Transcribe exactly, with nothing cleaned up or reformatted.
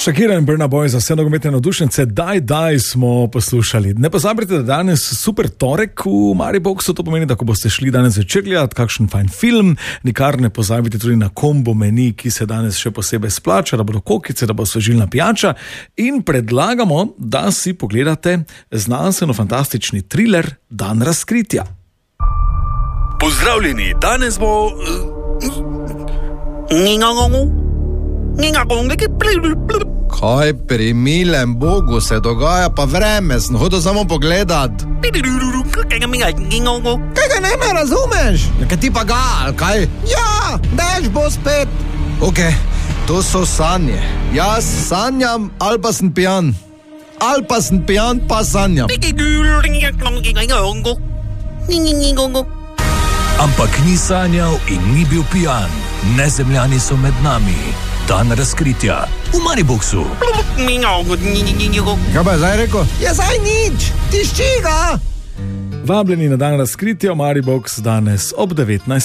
Shakira in Burna Boy za vse nogometne navdušence, daj, daj smo poslušali. Ne pozabite, da danes super torek v Mariboxu, to pomeni, da ko boste šli danes večer gledati kakšen fajn film, nikar ne pozabite tudi na kombo meni, ki se danes še posebej splača, da bodo kokice, da bo svežilna pijača in predlagamo, da si pogledate znanstveno-fantastični thriller Dan razkritja. Pozdravljeni, danes bo... Kaj pri milem Bogu se dogaja, pa vreme, sem hodil samo pogledat. Kaj ga ne me razumeš? Kaj ti pa ga, ali kaj? Ja, dež bo spet. Ok, to so sanje. Jaz sanjam, ali pa sem pijan. Ali pa sem pijan, pa sanjam. Ampak ni sanjal in ni bil pijan. Nezemljani so med nami. Dan razkritja v Mariboxu. Kaj pa je zdaj rekel? Je zdaj nič, tišči ga. Vabljeni na Dan razkritja v Maribox danes ob devetnajsti.